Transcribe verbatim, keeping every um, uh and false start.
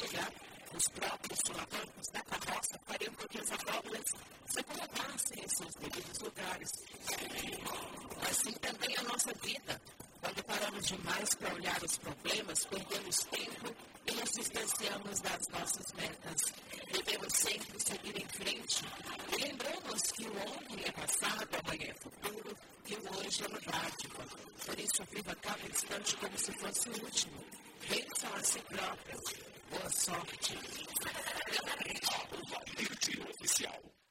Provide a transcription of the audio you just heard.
chegar os próprios solavancos da carroça fariam com que as abóboras se acomodassem em seus devidos lugares. Assim também a nossa vida. Quando paramos demais para olhar os problemas, perdemos tempo e nos distanciamos das nossas metas. Devemos sempre seguir em frente e lembramos que o ontem é passado, amanhã é futuro e o hoje é novádico. Por isso, viva cada instante como se fosse o último. Vençam a si próprios. Boa sorte. O Valete Oficial.